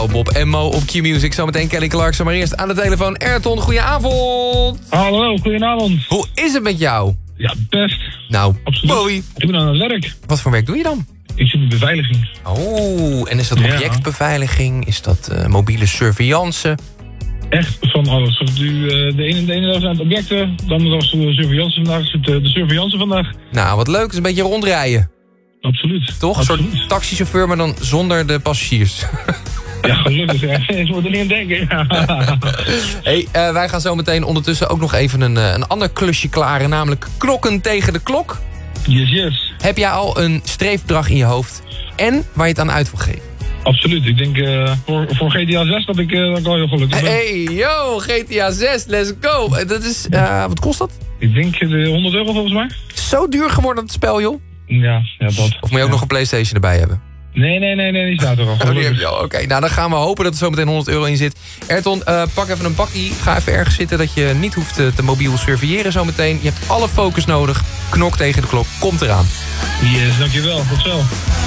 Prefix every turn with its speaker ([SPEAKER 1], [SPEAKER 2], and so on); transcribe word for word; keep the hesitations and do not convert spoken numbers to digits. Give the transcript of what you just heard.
[SPEAKER 1] Douwe Bob en Mo op Q-Music. Zometeen Kelly Clarkson, maar eerst aan de telefoon Ayrton. Goedenavond.
[SPEAKER 2] Hallo, goedenavond.
[SPEAKER 1] Hoe is het met jou?
[SPEAKER 2] Ja, best.
[SPEAKER 1] Nou,
[SPEAKER 2] absoluut.
[SPEAKER 1] Bowie.
[SPEAKER 2] Ik ben aan het werk.
[SPEAKER 1] Wat voor werk doe je dan?
[SPEAKER 2] Ik zit in beveiliging.
[SPEAKER 1] Oh, en is dat
[SPEAKER 2] Ja.
[SPEAKER 1] objectbeveiliging? Is dat uh, mobiele surveillance?
[SPEAKER 2] Echt van alles. Of nu, uh, de, ene, de ene dag zijn het objecten, dan was de surveillance vandaag, is het uh, de surveillance vandaag.
[SPEAKER 1] Nou, wat leuk. Het is een beetje rondrijden.
[SPEAKER 2] Absoluut.
[SPEAKER 1] Toch?
[SPEAKER 2] Absoluut.
[SPEAKER 1] Een soort taxichauffeur, maar dan zonder de passagiers.
[SPEAKER 2] Ja, gelukkig. Ze moeten er niet aan denken.
[SPEAKER 1] Hey, uh, wij gaan zo meteen ondertussen ook nog even een, uh, een ander klusje klaren. Namelijk knokken tegen de klok.
[SPEAKER 2] Yes, yes.
[SPEAKER 1] Heb jij al een streefbedrag in je hoofd? En waar je het aan uit wil geven?
[SPEAKER 2] Absoluut. Ik denk uh, voor, voor G T A zes dat ik, uh, dat ik al heel gelukkig ben.
[SPEAKER 1] Hey, yo, G T A zes, let's go. Dat is, uh, wat kost dat?
[SPEAKER 2] Ik denk uh, honderd euro volgens mij.
[SPEAKER 1] Zo duur geworden het spel, joh.
[SPEAKER 2] Ja, ja dat.
[SPEAKER 1] Of moet je ook
[SPEAKER 2] ja.
[SPEAKER 1] nog een PlayStation erbij hebben?
[SPEAKER 2] Nee, nee, nee, nee, die staat er al.
[SPEAKER 1] Oh, die heb je al. Oké, okay, nou dan gaan we hopen dat er zo meteen honderd euro in zit. Ayrton, uh, pak even een bakkie. Ga even ergens zitten dat je niet hoeft te, te mobiel surveilleren zo meteen. Je hebt alle focus nodig. Knok tegen de klok. Komt eraan.
[SPEAKER 2] Yes, dankjewel. Tot zo.